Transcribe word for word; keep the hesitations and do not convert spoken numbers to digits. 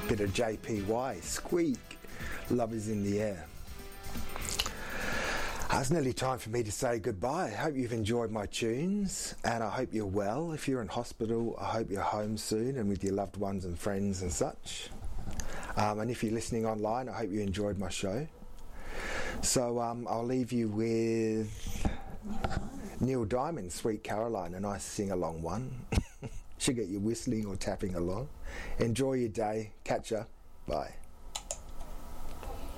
Bit of J P Y, Squeak, Love is in the Air. Uh, it's nearly time for me to say goodbye. I hope you've enjoyed my tunes, and I hope you're well. If you're in hospital, I hope you're home soon and with your loved ones and friends and such. Um, and if you're listening online, I hope you enjoyed my show. So um, I'll leave you with Neil Diamond, Sweet Caroline, a nice sing-along one. Should get you whistling or tapping along. Enjoy your day. Catch ya. Bye.